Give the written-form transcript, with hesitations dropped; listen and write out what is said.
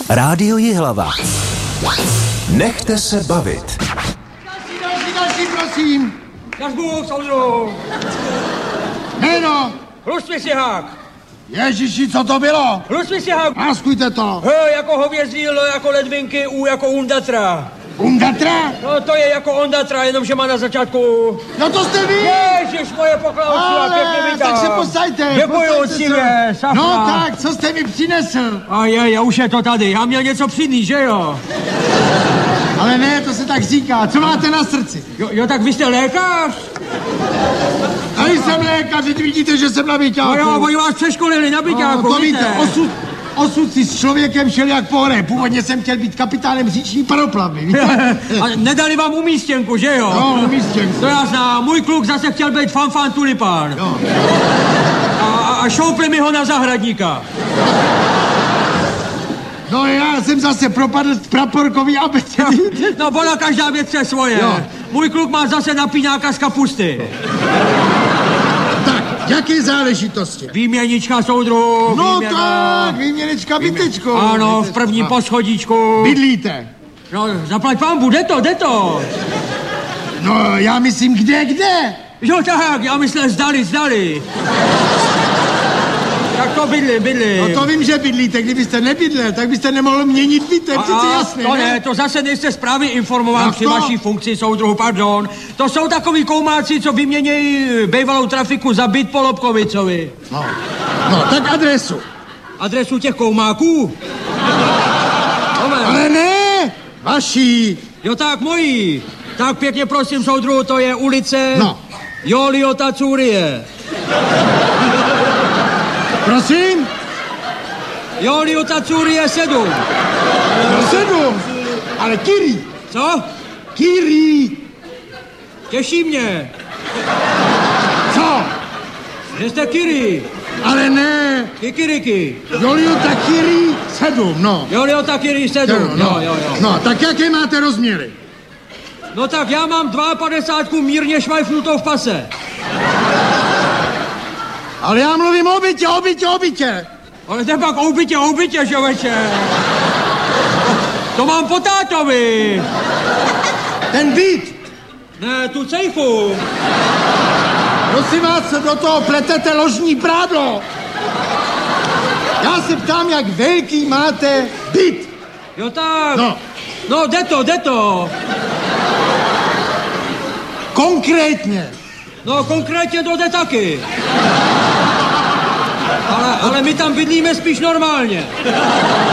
Rádio Jihlava. Nechte se bavit. Další, prosím. Kažbu, soudru. Jméno. Hlustvy si hák. Ježiši, co to bylo? Hlustvy si hák. Máskujte to. Jako hovězí, jako ledvinky, jako Undatra. Undatra? No to je jako Ondatra, jenomže má na začátku... No to jste vy! Ježiš, moje poklaučila, pěkně vítám. Tak se posaďte. Děkuju, cívě, safra. No tak, co jste mi přinesl? A já už je to tady, já měl něco přinést, že jo? Ale ne, to se tak říká, co máte na srdci? Jo, tak vy jste lékař? A jsem lékař, teď vidíte, že jsem na byťáku. No jo, oni vás přeškolili na byťáku, to víte, osud si s člověkem šel jak po hře. Původně jsem chtěl být kapitánem říční paroplavy. A nedali vám umístěnku, že jo? No, umístěnku. To já znám, můj kluk zase chtěl být fanfán tulipán. Jo. A šoupli mi ho na zahradníka. No já jsem zase propadl z praporkový abecedy. No bona každá věc je svoje. Jo. Můj kluk má zase napínáka z kapusty. Jaké záležitosti? Výměnička, soudru. No tak, výměnička bytečko. Ano, v prvním poschodíčku. Bydlíte? No, zaplať pánbu, jde to. No, já myslím, kde? Jo, tak, já myslím, zdali. Tak to bydlí. No to vím, že bydlíte. Kdybyste nebydlel, tak byste nemohl měnit byt, to je přeci jasné, to ne? To zase nejste správně informován při vaší funkci, soudruhu, pardon. To jsou takový koumáci, co vyměnějí bývalou trafiku za byt po Lobkovicovi. No, tak adresu. Adresu těch koumáků? Ale ne, vaší. Jo, tak mojí. Tak pěkně prosím, soudruhu, to je ulice Joliota Curie. Prosím? Joliota Curie 7. 7? Ale Kiri. Co? Kiri. Těší mě. Co? Že jste Kiri. Ale ne. Kikiriky. Joliota Kiri 7, no. Joliota Kiri 7, jo. No, tak jaké máte rozměry? No tak já mám 52 mírně švajfnutou v pase. Ale já mluvím o bytě. Ale to pak o bytě, člověče. To mám po tátovi. Ten byt. Ne, tu cejchu. Prosím vás, se do toho pletete ložní prádlo. Já se ptám, jak velký máte byt. Jo tak. No, jde to. Konkrétně. No, konkrétně to jde taky. Ale my tam bydlíme spíš normálně.